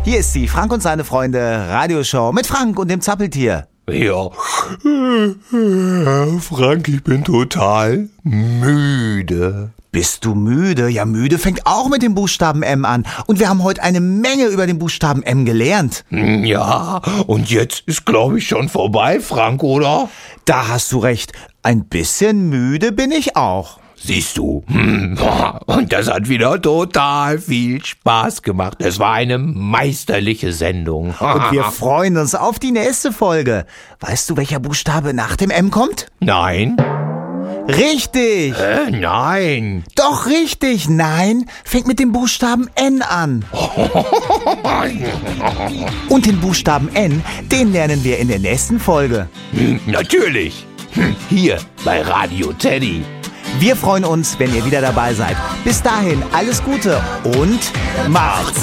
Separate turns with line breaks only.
Hier ist sie, Frank und seine Freunde, Radioshow mit Frank und dem Zappeltier.
Ja, Frank, ich bin total müde.
Bist du müde? Ja, müde fängt auch mit dem Buchstaben M an. Und wir haben heute eine Menge über den Buchstaben M gelernt.
Ja, und jetzt ist, glaube ich, schon vorbei, Frank, oder?
Da hast du recht. Ein bisschen müde bin ich auch.
Siehst du, und das hat wieder total viel Spaß gemacht. Es war eine meisterliche Sendung.
Und wir freuen uns auf die nächste Folge. Weißt du, welcher Buchstabe nach dem M kommt?
Nein?
Richtig!
Nein!
Doch richtig! Nein, fängt mit dem Buchstaben N an. Und den Buchstaben N, den lernen wir in der nächsten Folge.
Natürlich! Hier bei Radio Teddy.
Wir freuen uns, wenn ihr wieder dabei seid. Bis dahin, alles Gute und macht's